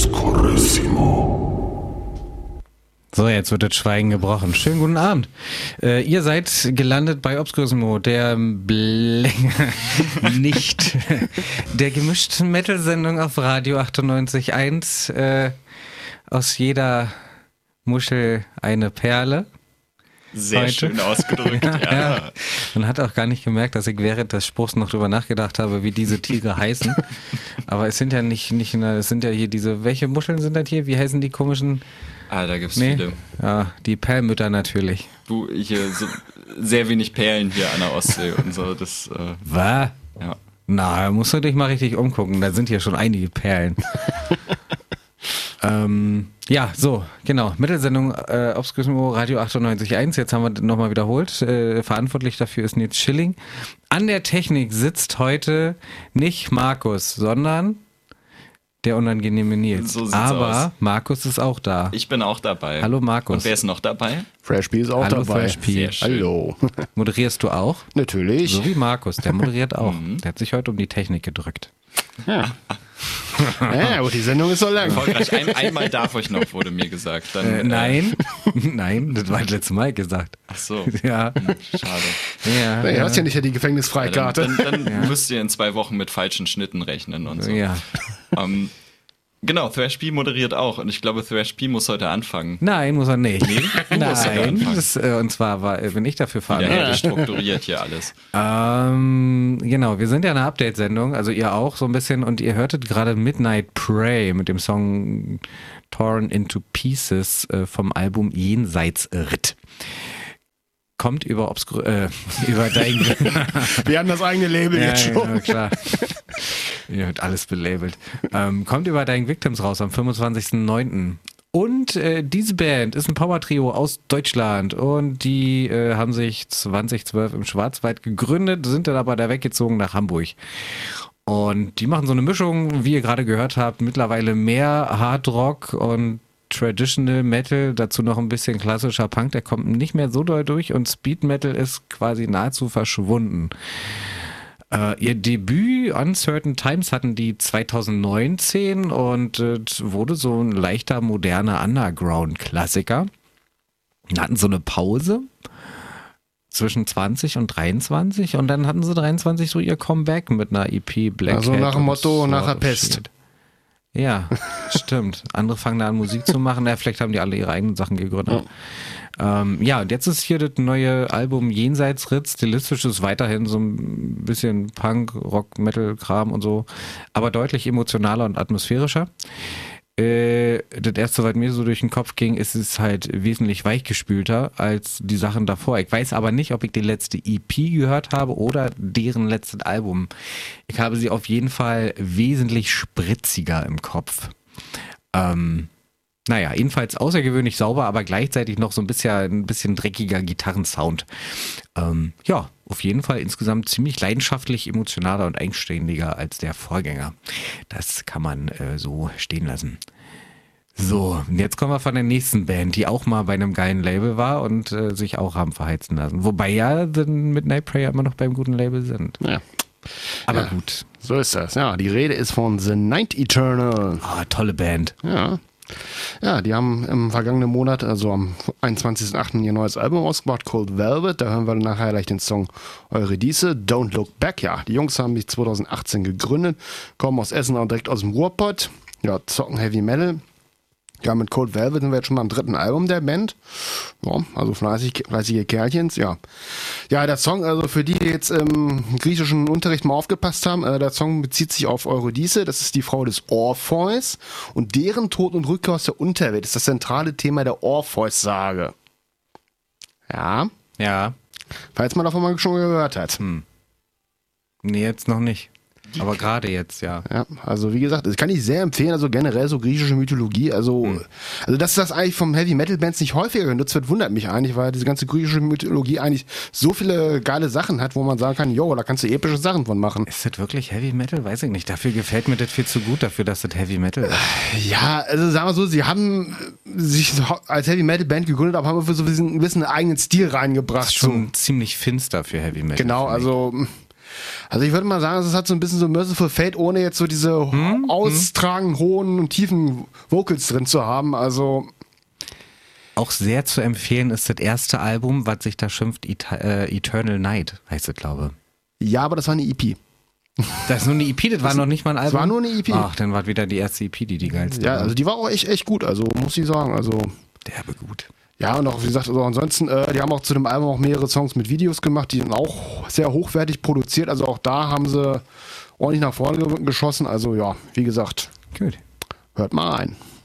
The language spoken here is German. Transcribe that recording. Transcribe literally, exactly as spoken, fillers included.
Obscurissimo. So, jetzt wird das Schweigen gebrochen. Schönen guten Abend. Äh, ihr seid gelandet bei Obscurissimo, der Bl- nicht der gemischten Metal-Sendung auf Radio achtundneunzig Komma eins. Äh, aus jeder Muschel eine Perle. Sehr heute. Schön ausgedrückt, ja. Ja. Man hat auch gar nicht gemerkt, dass ich während des Spruchs noch drüber nachgedacht habe, wie diese Tiere heißen. Aber es sind ja nicht, nicht eine, es sind ja hier diese, welche Muscheln sind das hier? Wie heißen die komischen? Ah, da gibt's Nee. viele. Ja, die Perlmütter natürlich. Du, hier so sehr wenig Perlen hier an der Ostsee und so, das, äh, Was? ja. Na, da musst du dich mal richtig umgucken. Da sind hier schon einige Perlen. ähm, ja, so, genau. Mittelsendung äh, Obscurissimo Radio achtundneunzig Komma eins. Jetzt haben wir nochmal wiederholt. Äh, verantwortlich dafür ist Nils Schilling. An der Technik sitzt heute nicht Markus, sondern der unangenehme Nils. So sieht's Aber aus. Markus ist auch da. Ich bin auch dabei. Hallo Markus. Und wer ist noch dabei? Freshbee ist auch Hallo dabei. Freshbee. Sehr schön. Hallo. Moderierst du auch? Natürlich. So wie Markus, der moderiert auch. Der hat sich heute um die Technik gedrückt. Ja. Ja, aber die Sendung ist so lang. Erfolgreich. Ein, einmal darf ich noch, wurde mir gesagt. Dann, Äh, nein, nein, das war das letzte Mal gesagt. Ach so. Ja, Hm, schade. ja, Du ja. hast ja nicht ja die Ja, dann Gefängnisfreikarte. dann, dann müsst ihr in zwei Wochen mit falschen Schnitten rechnen und so. Ja. Ähm, genau, Thrash P moderiert auch und ich glaube, Thrash P muss heute anfangen. Nein, muss er nicht. Nee, du musst heute Nein, anfangen. das, äh, und zwar war, bin ich dafür Ja, verantwortlich. ja, strukturiert hier alles. Ähm, genau, wir sind ja eine Update-Sendung, also ihr auch so ein bisschen und ihr hörtet gerade Midnight Prey mit dem Song Torn into Pieces äh, vom Album Jenseitsritt. Kommt über Obscur äh, über dein Wir haben das eigene Label ja, jetzt schon. ja, klar. Ihr wird alles belabelt. Ähm, kommt über Dying Victims raus am fünfundzwanzigsten neunten Und äh, diese Band ist ein Power-Trio aus Deutschland und die äh, haben sich zweitausendzwölf im Schwarzwald gegründet, sind dann aber da weggezogen nach Hamburg. Und die machen so eine Mischung, wie ihr gerade gehört habt, mittlerweile mehr Hard Rock und Traditional Metal, dazu noch ein bisschen klassischer Punk, der kommt nicht mehr so doll durch und Speed Metal ist quasi nahezu verschwunden. Äh, ihr Debüt Uncertain Times hatten die zweitausendneunzehn und äh, wurde so ein leichter, moderner Underground-Klassiker. Dann hatten so eine Pause zwischen zwanzig und dreiundzwanzig und dann hatten sie dreiundzwanzig so ihr Comeback mit einer E P Black Also Hat nach dem und Motto, Sword nachher of Pest. Shield. Ja, stimmt. Andere fangen da an Musik zu machen. Ja, vielleicht haben die alle ihre eigenen Sachen gegründet. Ja, ähm, ja und jetzt ist hier das neue Album Jenseitsritt. Stilistisch ist weiterhin so ein bisschen Punk, Rock, Metal-Kram und so, aber deutlich emotionaler und atmosphärischer. Äh, das erste, was mir so durch den Kopf ging, ist es halt wesentlich weichgespülter als die Sachen davor. Ich weiß aber nicht, ob ich die letzte E P gehört habe oder deren letztes Album. Ich habe sie auf jeden Fall wesentlich spritziger im Kopf. Ähm, naja, jedenfalls außergewöhnlich sauber, aber gleichzeitig noch so ein bisschen, ein bisschen dreckiger Gitarrensound. Ähm, ja, auf jeden Fall insgesamt ziemlich leidenschaftlich, emotionaler und eigenständiger als der Vorgänger. Das kann man äh, so stehen lassen. So, und jetzt kommen wir von der nächsten Band, die auch mal bei einem geilen Label war und äh, sich auch haben verheizen lassen. Wobei ja den Midnight Prayer immer noch beim guten Label sind. Ja. Aber Ja. gut. So ist das. Ja, die Rede ist von The Night Eternal. Ah, tolle Band. Ja. Ja, die haben im vergangenen Monat, also am einundzwanzigsten achten ihr neues Album rausgebracht, Cold Velvet. Da hören wir nachher gleich den Song Eurydice, Don't Look Back. Ja, die Jungs haben sich zweitausendachtzehn gegründet, kommen aus Essen und direkt aus dem Ruhrpott. Ja, zocken Heavy Metal. Ja, mit Cold Velvet sind wir jetzt schon mal am dritten Album der Band. Ja, also fleißig, fleißige Kerlchens, ja. Ja, der Song, also für die, die jetzt im griechischen Unterricht mal aufgepasst haben, äh, der Song bezieht sich auf Eurydice, das ist die Frau des Orpheus und deren Tod und Rückkehr aus der Unterwelt ist das zentrale Thema der Orpheus-Sage. Ja, Ja, falls man davon mal schon gehört hat. nee, jetzt noch nicht. Aber gerade jetzt, ja. Ja, also wie gesagt, das kann ich sehr empfehlen, also generell so griechische Mythologie, also, Hm. also dass das eigentlich vom Heavy Metal Bands nicht häufiger genutzt wird, wundert mich eigentlich, weil diese ganze griechische Mythologie eigentlich so viele geile Sachen hat, wo man sagen kann, jo, da kannst du epische Sachen von machen. Ist das wirklich Heavy Metal? Weiß ich nicht. Dafür gefällt mir das viel zu gut, dafür, dass das Heavy Metal ist. Ja, also sagen wir so, sie haben sich als Heavy Metal Band gegründet, aber haben für so ein bisschen einen eigenen Stil reingebracht. Das ist schon ziemlich finster für Heavy Metal. Genau, finde ich. also Also ich würde mal sagen, es hat so ein bisschen so Merciful Fate, ohne jetzt so diese hm? austragenden, hohen und tiefen Vocals drin zu haben. Also auch sehr zu empfehlen ist das erste Album, was sich da schimpft, Eternal Night, heißt es, glaube ich. Ja, aber das war eine E P. Das ist nur eine E P, das war das noch nicht mal ein Album? Das war nur eine E P. Ach, dann war wieder die erste E P, die die geilste Ja, war. also die war auch echt, echt gut, also muss ich sagen. Also derbe gut. Ja, und auch, wie gesagt, also ansonsten, äh, die haben auch zu dem Album auch mehrere Songs mit Videos gemacht, die sind auch sehr hochwertig produziert. Also auch da haben sie ordentlich nach vorne geschossen. Also ja, wie gesagt, gut. Hört mal rein.